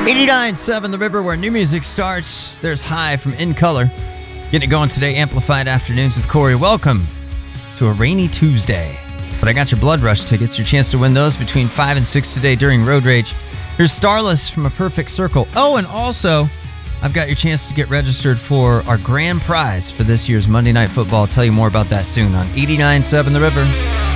89.7 The River, where new music starts. There's High from In Color. Getting it going today, Amplified Afternoons with Corey. Welcome to a rainy Tuesday. But I got your Blood Rush tickets. Your chance to win those between 5 and 6 today during Road Rage. Here's Starless from A Perfect Circle. Oh, and also, I've got your chance to get registered for our grand prize for this year's Monday Night Football. I'll tell you more about that soon on 89.7 The River.